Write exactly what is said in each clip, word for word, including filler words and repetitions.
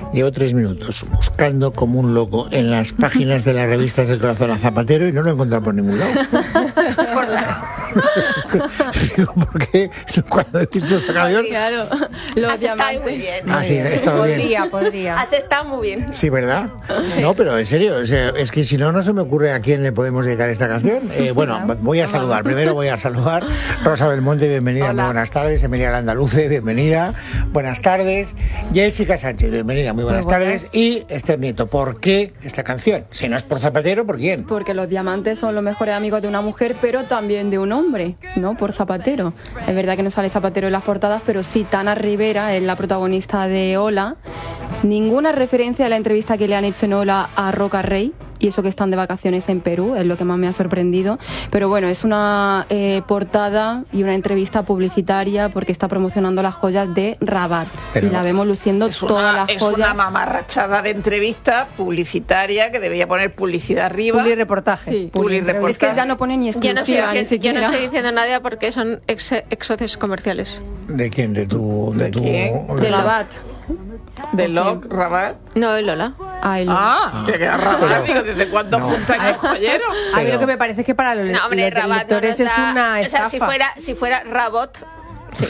Llevo tres minutos buscando como un loco en las páginas de las revistas del Corazón a Zapatero y no lo he encontrado por ningún lado. Por la... Digo, porque cuando he visto esta canción... Claro, los Has estado diamantes. muy bien. Ah, sí, he estado bien. Podría, podría. Has estado muy bien. Sí, ¿verdad? No, pero en serio, o sea, es que si no, no se me ocurre a quién le podemos dedicar esta canción. Eh, bueno, voy a saludar. Primero voy a saludar. Rosa Belmonte, bienvenida. Muy buenas tardes. Emilia Landaluce, bienvenida. Buenas tardes. Jessica Sánchez, bienvenida. Muy buenas, muy buenas tardes. Y Esther Nieto, ¿por qué esta canción? Si no es por Zapatero, ¿por quién? Porque los diamantes son los mejores amigos de una mujer, pero también de un hombre, ¿no? Por Zapatero. Es verdad que no sale Zapatero en las portadas, pero sí Tana Rivera es la protagonista de Hola. Ninguna referencia a la entrevista que le han hecho en Hola a Roca Rey, y eso que están de vacaciones en Perú, es lo que más me ha sorprendido. Pero bueno, es una eh, portada y una entrevista publicitaria porque está promocionando las joyas de Rabat. Pero y la vemos luciendo es todas una, las es joyas. Es una mamarrachada de entrevista publicitaria que debería poner publicidad arriba. Publireportaje. Sí, Publireportaje. Es que ya no pone ni exclusiva. Yo no, ni sé, yo no estoy siquiera. diciendo nada porque son ex, exoces comerciales. ¿De quién? ¿De tu...? ¿De, ¿De tu quién? De Rabat. De Locke, Rabat. No, de Lola. Ay, Ah, que era Rabat. Digo, ¿desde cuándo no. juntan los joyeros? A mí lo que me parece es que para los, No, hombre, los Rabat no lectores nos es da- una O sea, estafa. si fuera, si fuera Rabot, sí.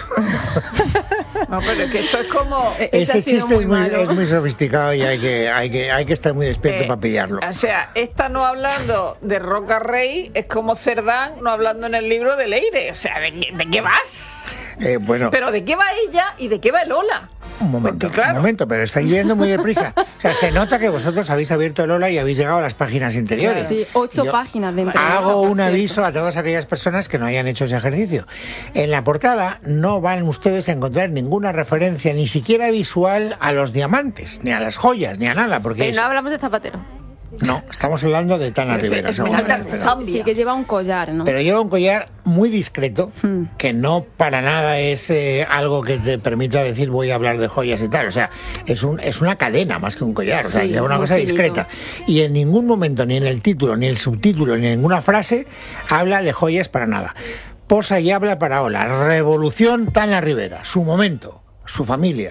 No, pero es que esto es como... Ese chiste es muy, es muy sofisticado y hay que, hay que, hay que estar muy despierto Eh, para pillarlo. O sea, esta no hablando de Roca Rey es como Cerdán no hablando en el libro de Leire. O sea, ¿de, qué- de qué vas? Eh, bueno, Pero ¿de qué va ella y de qué va el Ola? un momento, porque, claro. un momento, pero estáis yendo muy deprisa. O sea, se nota que vosotros habéis abierto el Ola y habéis llegado a las páginas interiores. Sí, ocho Yo páginas de entrevista. Hago por un cierto. aviso a todas aquellas personas que no hayan hecho ese ejercicio. En la portada no van ustedes a encontrar ninguna referencia, ni siquiera visual, a los diamantes, ni a las joyas, ni a nada, porque Pero es- no hablamos de Zapatero. no, estamos hablando de Tana Rivera. Esmeraldas seguramente. de Zambia. Sí, que lleva un collar, ¿no? Pero lleva un collar muy discreto, Hmm. que no para nada es eh, algo que te permita decir voy a hablar de joyas y tal. O sea, es, un, es una cadena más que un collar. O sea, Sí, lleva una muy cosa finito. discreta. Y en ningún momento, ni en el título, ni el subtítulo, ni en ninguna frase, habla de joyas para nada. Posa y habla para Hola. Revolución Tana Rivera. Su momento, su familia,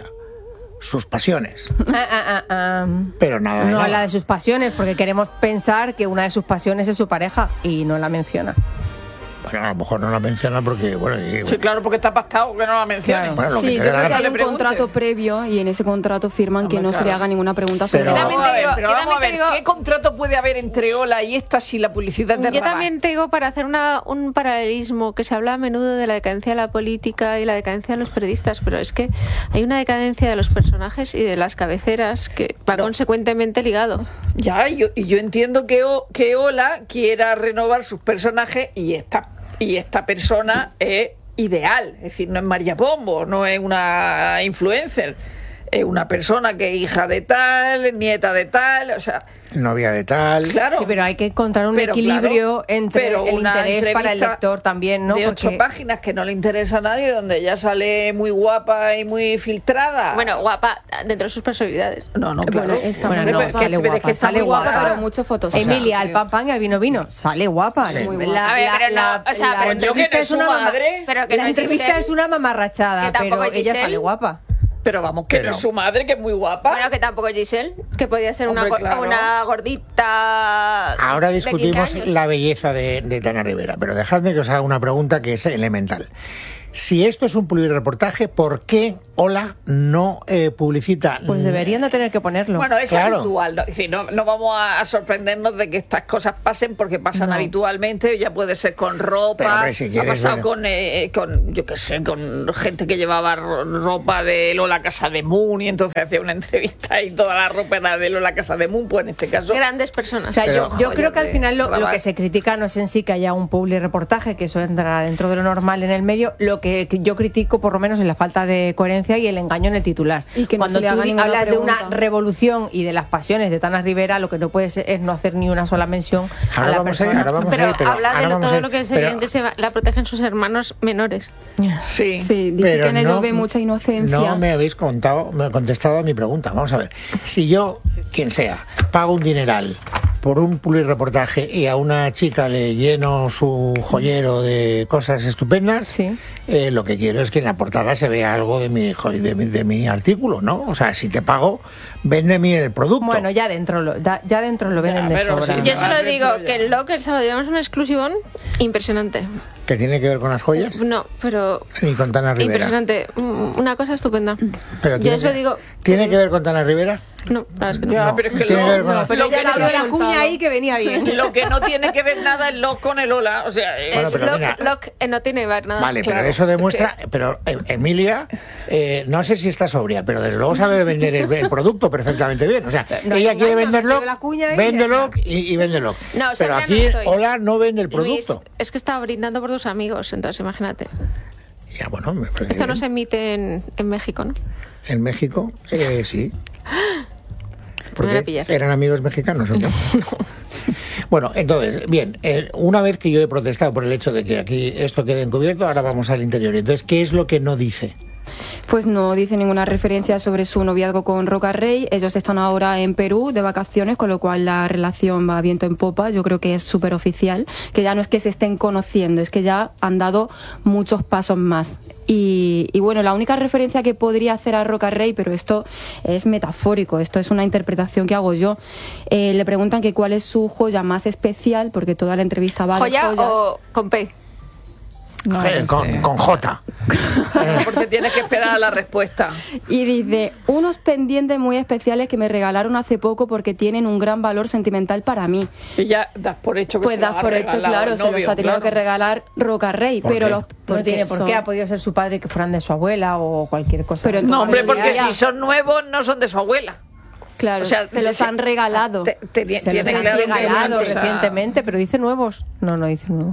sus pasiones. Ah, ah, ah, ah. Pero nada de No nada. habla de sus pasiones, porque queremos pensar que una de sus pasiones es su pareja y no la menciona. Bueno, a lo mejor no la menciona porque, bueno, y- Sí, claro, porque está pactado que no la mencione. Claro. bueno, lo que Sí, te yo dé la creo que gana. hay Le un pregunte. contrato previo y en ese contrato firman que Hombre, no se le claro. haga ninguna pregunta sobre Pero- la- También Vamos a te ver, digo- pero yo vamos a también te ver, digo- ¿qué contrato puede haber entre Ola y esta si la publicidad de Yo Rabat? también te digo para hacer una, un paralelismo que se habla a menudo de la decadencia de la política y la decadencia de los periodistas, pero es que hay una decadencia de los personajes y de las cabeceras que va consecuentemente ligado. Ya, y yo, y yo entiendo que, O- que Ola quiera renovar sus personajes y esta, y esta persona es ideal. Es decir, no es María Pombo, no es una influencer. Es una persona que es hija de tal, nieta de tal, o sea, novia de tal. claro. Sí, pero hay que encontrar un Pero, equilibrio claro, entre pero el una interés para el entrevista lector también, ¿no? De ocho Porque páginas que no le interesa a nadie, donde ella sale muy guapa y muy filtrada. Bueno, guapa dentro de sus personalidades. no, no, claro. Bueno, está Bueno, muy no, Pero es que- sale pero es guapa, que está sale muy guapa, guapa, guapa. pero muchos fotos. Emilia, al pan pan y al vino vino, sale guapa. Sí. Muy La, A ver, la- pero no, la- o sea, la pero yo que entrevista no es su una mama- madre, pero que la no es entrevista Giselle, es una mamarrachada, que tampoco pero es ella Giselle. sale guapa. Pero vamos, que Pero- no es su madre, que es muy guapa. Bueno, que tampoco es Giselle, que podía ser una, Hombre, go- claro. una gordita. Ahora de discutimos quince años. la belleza de, de Tana Rivera, pero dejadme que os haga una pregunta que es elemental. Si esto es un publireportaje, ¿por qué Hola no eh, publicita? Pues deberían de tener que ponerlo. Bueno, eso Claro. es habitual. ¿no? Es decir, no, no vamos a, a sorprendernos de que estas cosas pasen porque pasan No. habitualmente. Ya puede ser con ropa. Pero, hombre, si ha quieres, pasado bueno. con, eh, con, yo qué sé, con gente que llevaba ro- ropa de Lola Casa de Moon y entonces hacía una entrevista y toda la ropa era de Lola Casa de Moon. Pues en este caso. Grandes personas. O sea, Pero- yo, yo creo que al de final lo, lo Rabat. que se critica no es en sí que haya un public reportaje, que eso entra dentro de lo normal en el medio. Lo que que yo critico, por lo menos, es la falta de coherencia y el engaño en el titular. Y que no Cuando se le tú haga di- ninguna hablas de pregunta. una revolución y de las pasiones de Tana Rivera, lo que no puedes es no hacer ni una sola mención Ahora a la vamos a ir, persona. ahora vamos pero a ir, pero habla ahora de lo- vamos a todo ir, lo que es pero- evidente, se va- la protegen sus hermanos menores. Sí. Sí, dice Pero que en ellos no- ve mucha inocencia. No me habéis contado, me he contestado a mi pregunta. Vamos a ver. Si yo, quien sea, pago un dineral por un publireportaje y a una chica le lleno su joyero de cosas estupendas, Sí. eh, lo que quiero es que en la portada se vea algo de mi, jo- de, mi, de mi artículo, ¿no? O sea, si te pago, véndeme el producto. Bueno, ya dentro lo, ya, ya dentro lo venden Ya, de pero sobra. sí, Yo Ah, solo dentro digo ya. que el Lock el sábado llevamos un exclusivón impresionante. ¿Que tiene que ver con las joyas? No, pero Ni con Tana Rivera. impresionante. Mm, Una cosa estupenda. Pero Yo tiene eso que- digo. ¿Tiene que ver con Tana Rivera? No, la verdad es que no. Ya, No, pero es que tiene lo, que ver con la- lo Pero que ya le dio la no, cuña ahí que venía bien. lo que no tiene que ver nada es Lock con el Ola. O sea, es- Bueno, Es pero Lock, mira- Lock, eh, no tiene que ver nada. Vale, claro. pero eso demuestra... Pero eh, Emilia, eh, no sé si está sobria, pero desde luego sabe vender el, el producto perfectamente bien. O sea, No, ella no, quiere no, venderlo, dio la cuña y véndelo y, y véndelo. No, pero sobria aquí, no estoy. Hola no vende el Luis, producto. es que estaba brindando por tus amigos, entonces imagínate. Ya, bueno, me parece Esto no bien. se emite en, en México, ¿no? En México, eh, sí. Me voy a Porque pillar. eran amigos mexicanos, ¿o qué? Bueno, entonces, bien, eh, una vez que yo he protestado por el hecho de que aquí esto quede encubierto, ahora vamos al interior. Entonces, ¿qué es lo que no dice? Pues no dice ninguna referencia sobre su noviazgo con Roca Rey. Ellos están ahora en Perú de vacaciones, con lo cual la relación va viento en popa. Yo creo que es súper oficial, que ya no es que se estén conociendo, es que ya han dado muchos pasos más. Y, y bueno, la única referencia que podría hacer a Roca Rey, pero esto es metafórico, esto es una interpretación que hago yo. Eh, le preguntan que cuál es su joya más especial, porque toda la entrevista va de ¿Joya joyas. o con P? No, Eh, no con, sé. con J. porque tienes que esperar a la respuesta. Y dice, unos pendientes muy especiales que me regalaron hace poco porque tienen un gran valor sentimental para mí. Y ya das por hecho que Pues se lo das ha por hecho, regalado claro, el se los novio, ha tenido claro. que regalar Roca Rey, ¿Por pero qué? los No porque tiene por son- qué, ha podido ser su padre que fueran de su abuela o cualquier cosa. Pero No, hombre, Pero porque ya- si son nuevos no son de su abuela. Claro, O sea, se los se- han regalado. Te- te- se tiene los han claro que regalado o sea, recientemente, pero dice nuevos. No, no dice nuevos.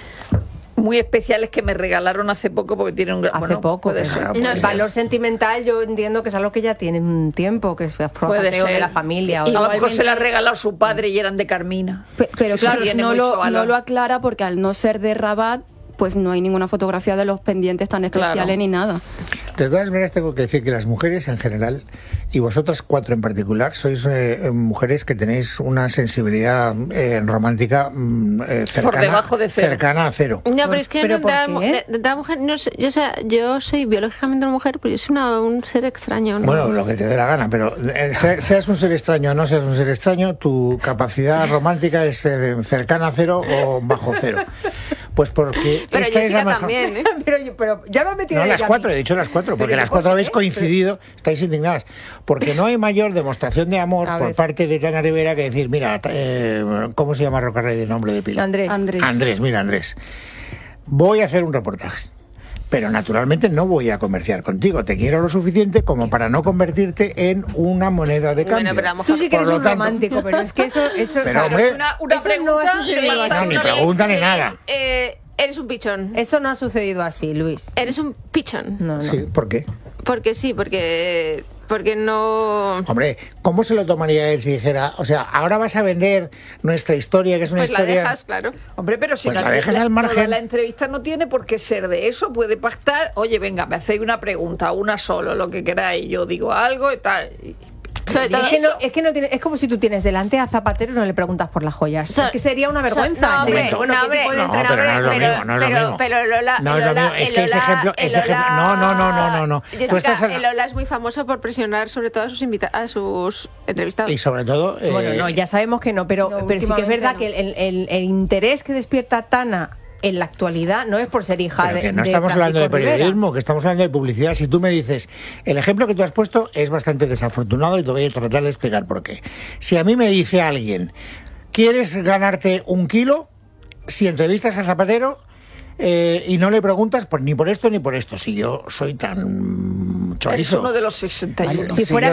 muy especiales que me regalaron hace poco porque tienen un gran... Hace bueno, poco. puede pero ser. No el sé. valor sentimental yo entiendo que es algo que ya tiene un tiempo, que es Puede formateo ser. de la familia. A o- lo mejor se la ha Igualmente- regalado su padre y eran de Carmina. Pe- Pero Eso claro, tiene no mucho lo, valor. no lo aclara porque al no ser de Rabat, pues no hay ninguna fotografía de los pendientes tan especiales Claro. ni nada. De todas maneras, tengo que decir que las mujeres en general, y vosotras cuatro en particular, sois eh, mujeres que tenéis una sensibilidad eh, romántica mm, eh, cercana, debajo de cero. cercana a cero. No, pero es que ¿Pero no, por de, la, qué? mu- de- de la mujer, no sé, yo, o sea, yo soy biológicamente una mujer, pero yo soy una- un ser extraño. ¿no? Bueno, lo que te dé la gana, pero eh, se- seas un ser extraño o no seas un ser extraño, tu capacidad romántica es eh, cercana a cero o bajo cero. Pues porque pero esta es la Jessica mejor... también, ¿eh? pero, yo- pero ya me he metido No, ella las a cuatro, mí. he dicho las cuatro, porque Pero las ¿por cuatro qué? habéis coincidido, estáis indignadas. Porque no hay mayor demostración de amor A por ver. parte de Tana Rivera que decir, mira, eh, ¿cómo se llama Roca Rey de nombre de pila? Andrés. Andrés. Andrés, mira, Andrés. Voy a hacer un reportaje. Pero naturalmente no voy a comerciar contigo. Te quiero lo suficiente como para no convertirte en una moneda de cambio. Bueno, pero a lo Tú mejor- sí que Por eres lo un tanto- romántico, pero es que eso... eso Pero, o sea, hombre, Una, una Eso pregunta... no ha sucedido le así. manda No, ni una- pregunta ni Luis, nada. eh, eres un pichón. eso no ha sucedido así, Luis. Eres un pichón. No, no. Sí, ¿por qué? Porque sí, porque porque no. Hombre, ¿cómo se lo tomaría él si dijera, o sea, ahora vas a vender nuestra historia, que es una Pues la historia... dejas, claro. Hombre, pero si Pues no- la dejas al margen. toda la entrevista no tiene por qué ser de eso, puede pactar, oye, venga, me hacéis una pregunta, una solo, lo que queráis, yo digo algo y tal. Y- Sobre todo Es que, no, eso. es que no tiene, es como si tú tienes delante a Zapatero y no le preguntas por las joyas. So- es que sería una so- vergüenza. no, Sería hombre, como, bueno, no, ¿qué hombre, tipo de No, no, pero no es lo pero- mismo, no es lo pero- mismo. Pero Lola, No el es lo Lola- mismo, es el que ese Lola- ejemplo- el ese ejemplo- Lola- no, no, no, no, no, no. Tú Jessica, estás al- el Lola es muy famoso por presionar sobre todo a sus invita a sus entrevistados. Y sobre todo... eh, Bueno, no, ya sabemos que no, pero, No, pero sí que es verdad últimamente que el, el- el interés que despierta Tana en la actualidad no es por ser hija Pero de que no de estamos hablando de Francisco periodismo, Rivera. que estamos hablando de publicidad. Si tú me dices, el ejemplo que tú has puesto es bastante desafortunado y te voy a tratar de explicar por qué. Si a mí me dice alguien, ¿quieres ganarte un kilo? Si entrevistas a Zapatero eh, y no le preguntas pues ni por esto ni por esto, si yo soy tan Es chorizo. uno de los sesenta y uno. Si Sí, fuera